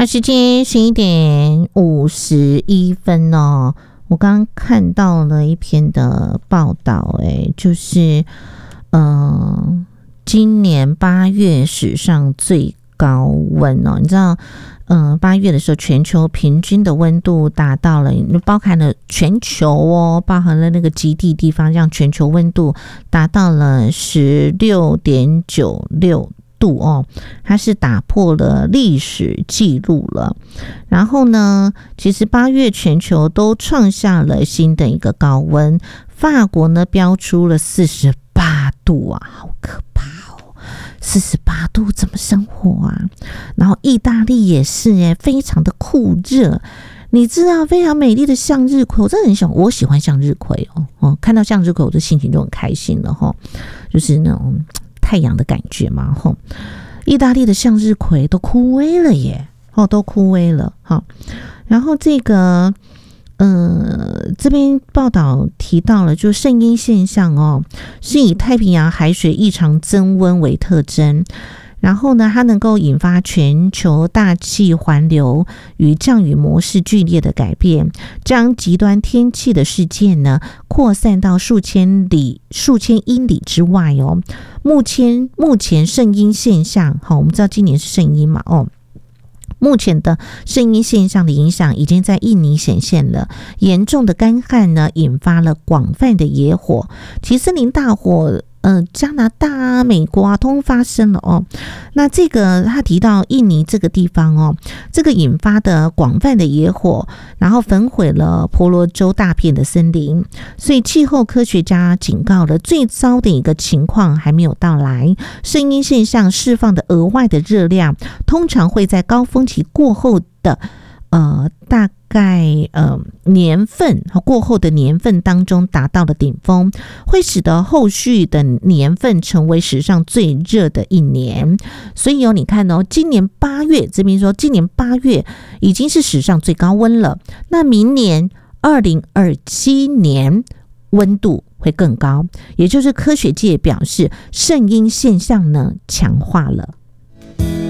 好，时间11:51哦。我刚刚看到了一篇的报道，就是今年8月史上最高温哦。你知道8月的时候，全球平均的温度达到了，包含了全球哦，包含了那个极地地方，让全球温度达到了16.96度哦，它是打破了历史记录了。然后呢，其实8月全球都创下了新的一个高温，法国呢标出了48度啊，好可怕哦！48度怎么生活啊？然后意大利也是非常的酷热。你知道非常美丽的向日葵，我真的很喜欢，我喜欢向日葵哦，看到向日葵我的心情就很开心了哈，就是那种太阳的感觉嘛吼。意大利的向日葵都枯萎了耶，都枯萎了哈。然后这个这边报道提到了，就圣婴现象哦，是以太平洋海水异常增温为特征。然后呢，它能够引发全球大气环流与降雨模式剧烈的改变，将极端天气的事件呢扩散到数千英里之外哦。目前圣婴现象，好，我们知道今年是圣婴嘛哦。目前的圣婴现象的影响已经在印尼显现了，严重的干旱呢引发了广泛的野火，其森林大火加拿大啊、美国啊，通发生了哦。那这个他提到印尼这个地方哦，这个引发的广泛的野火，然后焚毁了婆罗洲大片的森林，所以气候科学家警告了，最糟的一个情况还没有到来。圣婴现象释放的额外的热量，通常会在高峰期过后的大概年份过后的年份当中达到了顶峰，会使得后续的年份成为史上最热的一年。所以你看今年8月这边说，今年8月已经是史上最高温了。那明年2027年温度会更高，也就是科学界表示圣婴现象呢强化了。